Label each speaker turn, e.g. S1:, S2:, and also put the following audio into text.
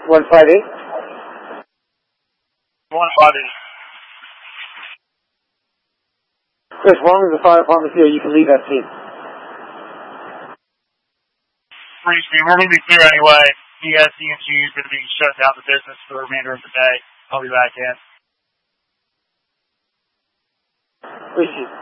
S1: 158?
S2: 158.
S1: As long as the fire department's here, you can leave that scene.
S2: Free speed. We're going to be clear anyway. ESCNG is going to be shut down the business for the remainder of the day. I'll be back in.
S1: Appreciate it.